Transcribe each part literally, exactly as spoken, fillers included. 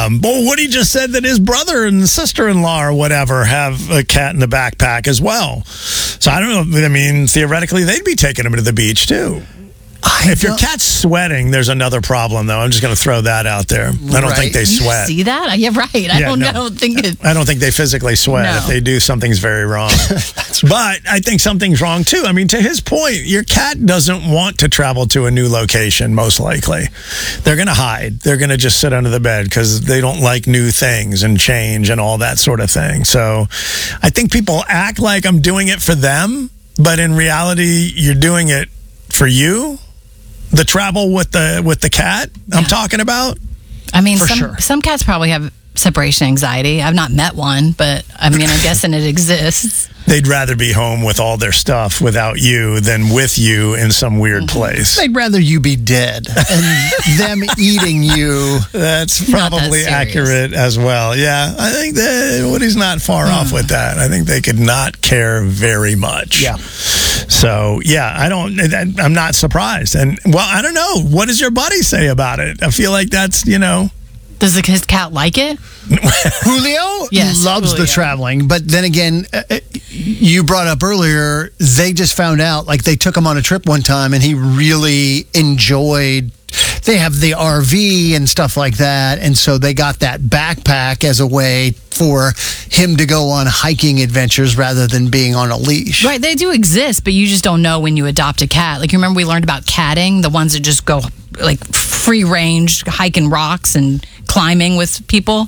Um, but Woody just said that his brother and sister-in-law or whatever have a cat in the backpack as well. So I don't know. I mean, theoretically, they'd be taking him to the beach, too. I if your cat's sweating, there's another problem, though. I'm just going to throw that out there. I don't right. think they sweat. You see that? Yeah, right. I, yeah, don't, no. I don't think it... I don't think they physically sweat. No. If they do, something's very wrong. But I think something's wrong, too. I mean, to his point, your cat doesn't want to travel to a new location, most likely. They're going to hide. They're going to just sit under the bed because they don't like new things and change and all that sort of thing. So I think people act like I'm doing it for them, but in reality, you're doing it for you. The travel with the with the cat I'm yeah. talking about? I mean, For some, sure. some cats probably have separation anxiety. I've not met one, but I mean, I'm guessing it exists. They'd rather be home with all their stuff without you than with you in some weird place. They'd rather you be dead and them eating you. That's Not that probably serious. accurate as well. Yeah, I think that Woody's not far Hmm. off with that. I think they could not care very much. Yeah. So, yeah, I don't, I'm not surprised. And, well, I don't know. What does your buddy say about it? I feel like that's, you know. Does the, his cat like it? Julio Yes, loves Julio. the traveling, but then again, uh, uh, you brought up earlier, they just found out, like they took him on a trip one time and he really enjoyed, they have the R V and stuff like that, and so they got that backpack as a way for him to go on hiking adventures rather than being on a leash. Right, they do exist, but you just don't know when you adopt a cat. Like, you remember we learned about catting, the ones that just go, like, free range, hiking rocks and climbing with people?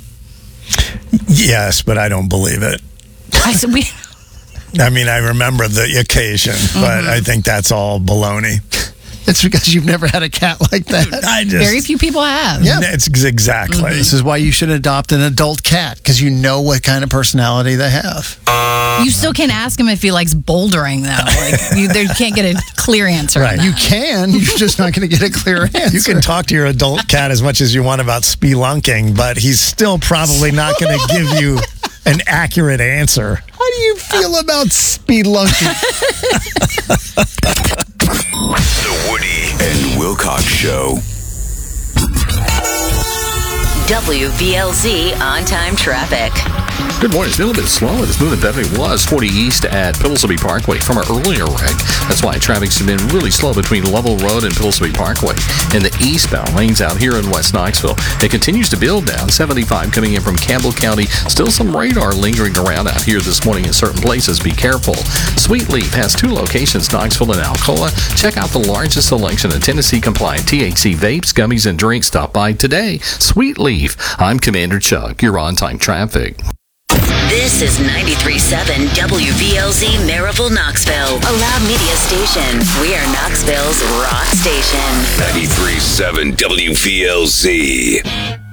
Yes, but I don't believe it. I said, we... I mean, I remember the occasion, Mm-hmm. but I think that's all baloney. It's because you've never had a cat like that. I just, Very few people have. Yeah. It's exactly. This is why you should adopt an adult cat, because you know what kind of personality they have. You still can't ask him if he likes bouldering, though. Like, you, there, you can't get a clear answer Right. on that. You can, you're just not going to get a clear answer. You can talk to your adult cat as much as you want about spelunking, but he's still probably not going to give you an accurate answer. How do you feel about spelunking? The Woody and Wilcox Show. W V L Z on-time traffic. Good morning. It's been a little bit slower this movement than it was. forty East at Pillsbury Parkway from our earlier wreck. That's why traffic's been really slow between Lovell Road and Pillsbury Parkway. In the eastbound lanes out here in West Knoxville, it continues to build down. seventy-five coming in from Campbell County. Still some radar lingering around out here this morning in certain places. Be careful. Sweet Leaf has two locations, Knoxville and Alcoa. Check out the largest selection of Tennessee-compliant T H C vapes, gummies, and drinks. Stop by today. Sweet Leaf. I'm Commander Chuck. You're on-time traffic. This is ninety-three point seven W V L Z Maryville, Knoxville, a loud media station. We are Knoxville's rock station. ninety-three point seven W V L Z.